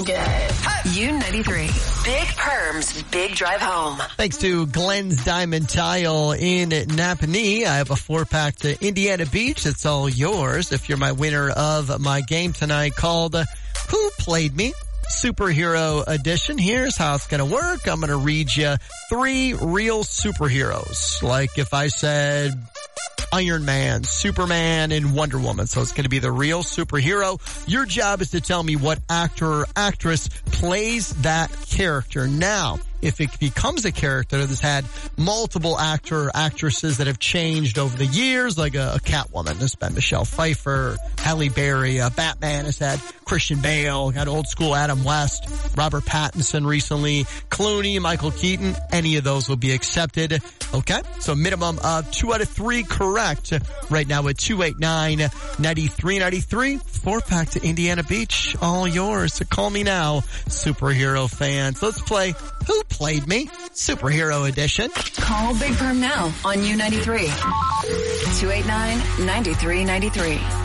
feel good. U93. Big Perms, Big Drive Home. Thanks to Glenn's Diamond Tile in Napanee. I have a 4-pack to Indiana Beach. It's all yours if you're my winner of my game tonight called Who Played Me? Superhero Edition. Here's how it's going to work. I'm going to read you 3 real superheroes. Like if I said Iron Man, Superman, and Wonder Woman. So it's going to be the real superhero. Your job is to tell me what actor or actress plays that character. Now, if it becomes a character that has had multiple actor or actresses that have changed over the years, like a Catwoman, there's been Michelle Pfeiffer, Halle Berry, Batman has had Christian Bale, got old school Adam West, Robert Pattinson recently, Clooney, Michael Keaton, any of those will be accepted. Okay, so minimum of 2 out of 3 correct right now at 289-9393. 4-pack to Indiana Beach, all yours. So call me now, superhero fans. Let's play Who Played Me? Superhero Edition. Call Big Perm now on U93. 289-9393.